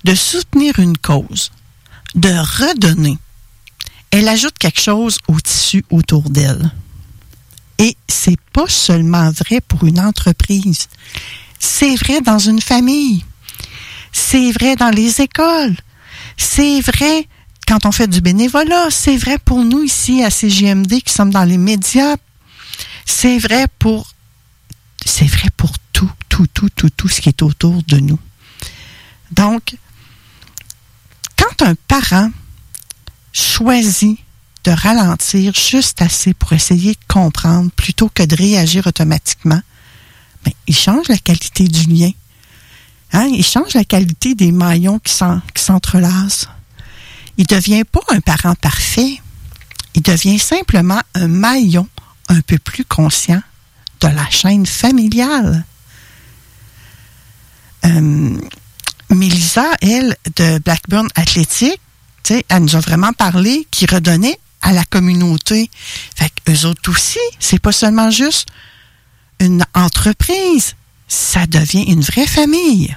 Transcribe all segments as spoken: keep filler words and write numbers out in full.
de soutenir une cause, de redonner, elle ajoute quelque chose au tissu autour d'elle. Et c'est pas seulement vrai pour une entreprise. C'est vrai dans une famille. C'est vrai dans les écoles. C'est vrai quand on fait du bénévolat. C'est vrai pour nous ici à C J M D qui sommes dans les médias. C'est vrai pour, c'est vrai pour tout, tout, tout, tout, tout ce qui est autour de nous. Donc, quand un parent choisit de ralentir juste assez pour essayer de comprendre plutôt que de réagir automatiquement, bien, il change la qualité du lien. Hein? Il change la qualité des maillons qui, s'en, qui s'entrelacent. Il ne devient pas un parent parfait. Il devient simplement un maillon un peu plus conscient de la chaîne familiale. Euh, Mélissa, elle, de Blackburn Athletic, elle nous a vraiment parlé qui redonnait à la communauté. Fait qu'eux autres aussi, c'est pas seulement juste une entreprise, ça devient une vraie famille.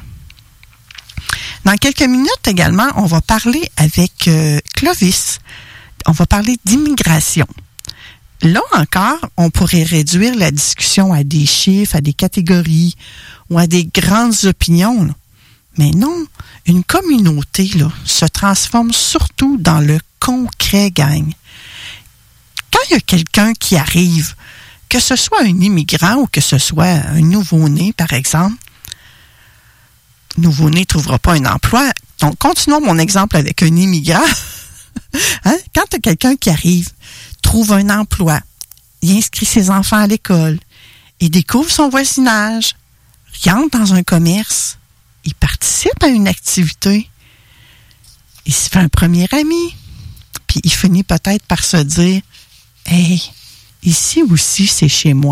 Dans quelques minutes également, on va parler avec euh, Clovis. On va parler d'immigration. Là encore, on pourrait réduire la discussion à des chiffres, à des catégories ou à des grandes opinions. Là. Mais non, une communauté là, se transforme surtout dans le concret, gang. Quand il y a quelqu'un qui arrive, que ce soit un immigrant ou que ce soit un nouveau-né, par exemple, nouveau-né ne trouvera pas un emploi. Donc, continuons mon exemple avec un immigrant. Hein? Quand il y a quelqu'un qui arrive, trouve un emploi, il inscrit ses enfants à l'école, il découvre son voisinage, il entre dans un commerce, il participe à une activité, il se fait un premier ami, puis il finit peut-être par se dire « Hey, ici aussi, c'est chez moi. »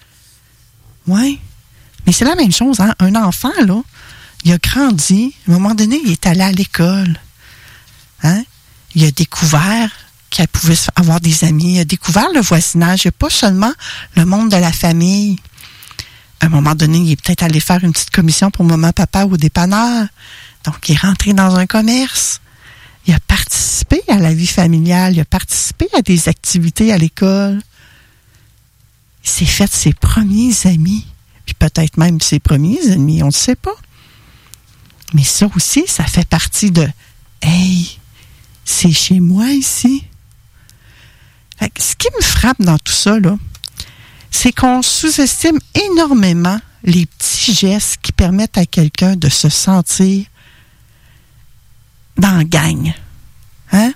Oui, mais c'est la même chose, hein? Un enfant, là, il a grandi, à un moment donné, il est allé à l'école. Hein? Il a découvert qu'il pouvait avoir des amis, il a découvert le voisinage, il n'y a pas seulement le monde de la famille. À un moment donné, il est peut-être allé faire une petite commission pour maman, papa ou dépanneur. Donc, il est rentré dans un commerce. Il a participé à la vie familiale, il a participé à des activités à l'école. Il s'est fait ses premiers amis, puis peut-être même ses premiers ennemis, on ne sait pas. Mais ça aussi, ça fait partie de « Hey, c'est chez moi ici. » Fait que ce qui me frappe dans tout ça, là, c'est qu'on sous-estime énormément les petits gestes qui permettent à quelqu'un de se sentir dans la gang. Hein?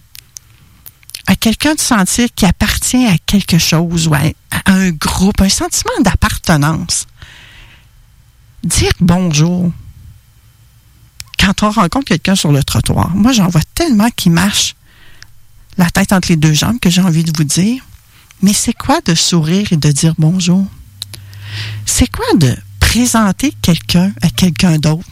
À quelqu'un de sentir qu'il appartient à quelque chose ou à, à un groupe, un sentiment d'appartenance. Dire bonjour quand on rencontre quelqu'un sur le trottoir. Moi, j'en vois tellement qui marche la tête entre les deux jambes que j'ai envie de vous dire. Mais c'est quoi de sourire et de dire bonjour? C'est quoi de présenter quelqu'un à quelqu'un d'autre?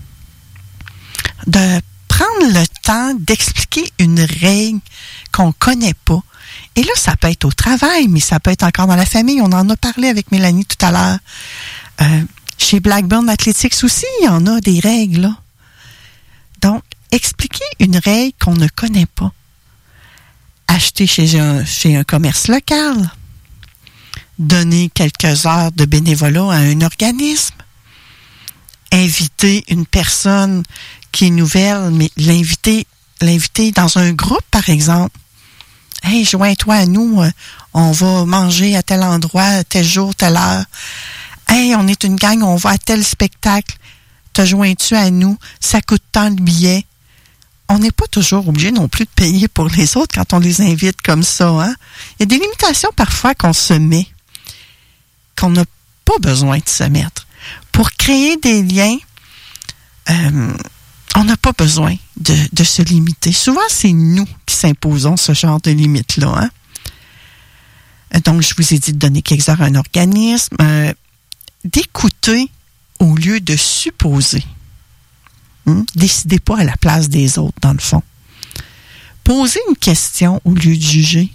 De prendre le temps d'expliquer une règle qu'on ne connaît pas. Et là, ça peut être au travail, mais ça peut être encore dans la famille. On en a parlé avec Mélanie tout à l'heure. Euh, chez Blackburn Athletics aussi, il y en a des règles, là. Donc, expliquer une règle qu'on ne connaît pas. Acheter chez un, chez un commerce local. Donner quelques heures de bénévolat à un organisme. Inviter une personne qui est nouvelle, mais l'inviter, l'inviter dans un groupe, par exemple. « Hey, joins-toi à nous, on va manger à tel endroit, tel jour, telle heure. Hey, on est une gang, on va à tel spectacle. Te joins-tu à nous? Ça coûte tant de billets. » On n'est pas toujours obligé non plus de payer pour les autres quand on les invite comme ça. Hein? Il y a des limitations parfois qu'on se met, qu'on n'a pas besoin de se mettre. Pour créer des liens, euh, on n'a pas besoin de, de se limiter. Souvent, c'est nous qui s'imposons ce genre de limites-là. Hein? Donc, je vous ai dit de donner quelques heures à un organisme, euh, d'écouter au lieu de supposer. Hum? Décidez pas à la place des autres, dans le fond. Posez une question au lieu de juger.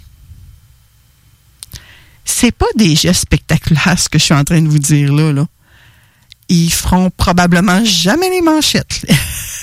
C'est pas des gestes spectaculaires, ce que je suis en train de vous dire là, là. Ils feront probablement jamais les manchettes.